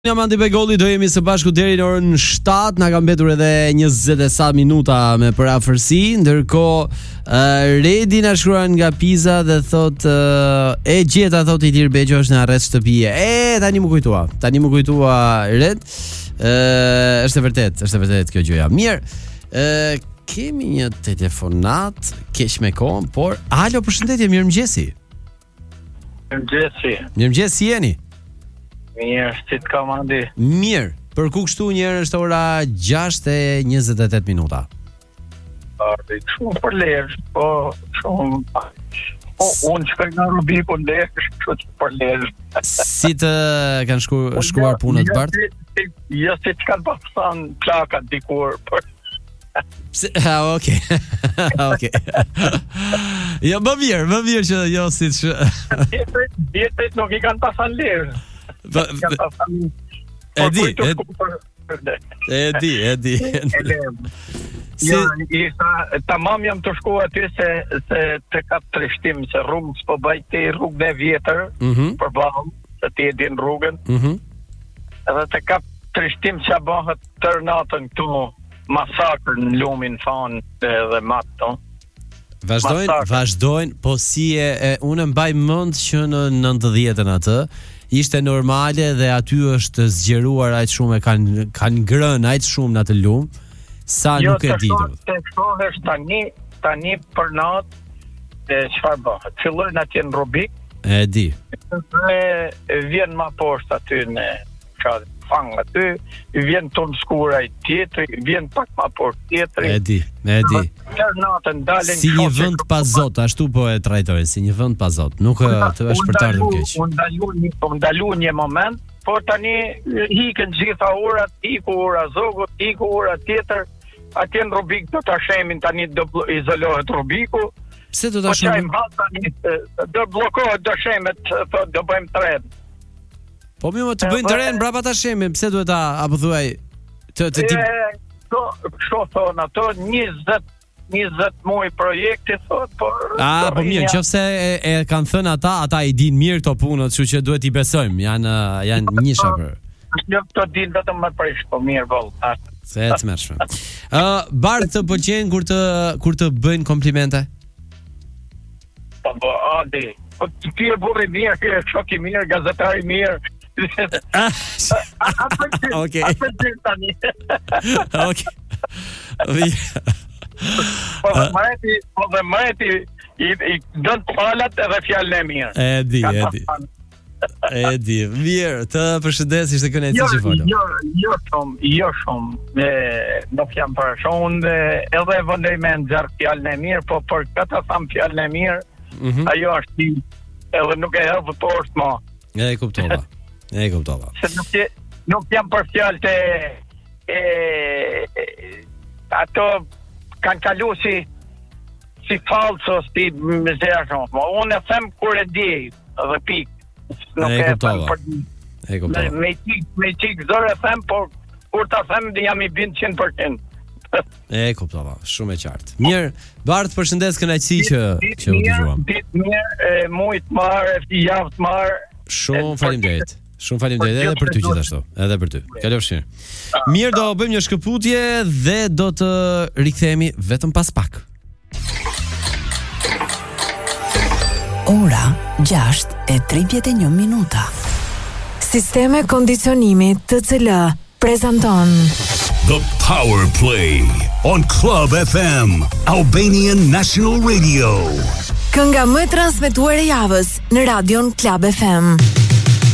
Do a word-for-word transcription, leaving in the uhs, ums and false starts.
Jam Andi Begolli, do jemi së bashku deri në orën shtatë, na ka mbetur edhe njëzet e sa minuta me parafërsi, ndërkohë uh, Redi na shkruan nga Piza dhe thot uh, e gjeta thot Ilir Beqo është në arrest shtëpie. E tani më kujtua, tani më kujtua Red. Uh, është e vërtet, është e vërtet kjo gjëja. Mirë. Uh, kemi një telefonat, keq me kohën, por alo, përshëndetje, mirëmëngjesi. Mirëmëngjesi. Mirëmëngjes, si jeni? Mirë, si të kam andi. Mirë, për ku kështu njërë është ora gjashtë e njëzet e tetë minuta. Ardi, shumë për lesh, po shumë... Po, unë që kërë nga Rubiku në lesh, shumë për lesh. Si të kanë shku, shkuar punët të bartë? Jo, si të kanë pasan plakat dikur, për... Ha, okej. Okej. Jo, më mirë, më mirë që jo si të... Djetët nuk i kanë pasan lesh. E di, e di, e di. Ja, tamam jam të shku aty se se të ka trishtim se rrugë s'po bëj ti rrugën e vjetër për balë, se ti e din rrugën. Edhe të ka trishtim që bëhet tër natën këtu masakrë në lumin fanë dhe matë. Vazhdojnë, vazhdojnë, po si e, e unë mbaj mend që në nëntëdhjetën atë ishte normale dhe aty është zgjeruar aq shumë, e kanë kanë ngrënë aq shumë në atë lum sa jo, nuk e di. Jo, të shohësh tani, tani për natë e çfarë bëhet? Fillojnë atje në Rubik. E di. Dhe vjen më poshtë aty në çfarë fang aty, vjen tonë skura i tjetri, vjen pak më poshtë tjetri. E di, e di. Natën dalin si një vend pa zot, ashtu po e trajtojnë, si një vend pa zot. Nuk të është për të ardhur keq. Unë ndalu, unë ndalu një moment, por tani hikën gjitha urat, iku ura zogut, iku ura tjetër, atje në Rubik do ta shemin tani, do izolohet Rubiku. Pse do ta shemin? Tani do bllokohet, do shemet, thot do bëjmë tren. Po mi më të bëjnë tren brapa ta shemin, pse duhet ta apo thuaj të të tip kështu thon ato njëzet njëzet muaj projekti thot, por a po mirë, nëse e, e kanë thënë ata, ata i dinë mirë këto punët, kështu që duhet i besojmë, janë janë njësha për. Jo, to din vetëm më prish, po mirë valla. Se e të mërshme. Ë, Bart të pëlqen kur të kur të bëjnë komplimente? Po po, adi. Po ti e burri mirë, ti e shok i mirë, gazetari mirë. Okej. Okej. Po mëreti, po dhe mëreti i, i dënë palat edhe fjallën e mirë. E di, e di. E di, mirë, të përshëndes, ishte kënaqësi jo, që folëm. Jo, jo shumë, jo shumë. Nuk jam për shumë, edhe vëndoj me nxerr fjallën e mirë, po për këtë tham fjallën e mirë, mm-hmm. Ajo është ti, edhe nuk e hedh poshtë më. E kuptova. E kuptova. Se nuk, nuk jam për fjallët e, e, e ato kanë kalu si si falsos, si më zërshon. Unë e them kur e di, dhe pik. Nuk e kuptova. E kuptova. Me qik, me qik zërë e them, por kur ta them jam i bind cent për cent. E kuptova, shumë e qartë. Mirë, Bart, përshëndes, kënaqësi që që u dëgjuam. Ditë mirë, mujt marr, javë të marr. Shumë faleminderit. Shumë faleminderit edhe për ty gjithashtu, edhe për ty. Kalofshi. Mirë, do bëjmë një shkëputje dhe do të rikthehemi vetëm pas pak. Ora gjashtë e tridhjetë e një minuta. Sisteme kondicionimi T C L prezanton The Power Play on Club F M, Albanian National Radio. Kënga më transmetuar e javës në radion Club F M.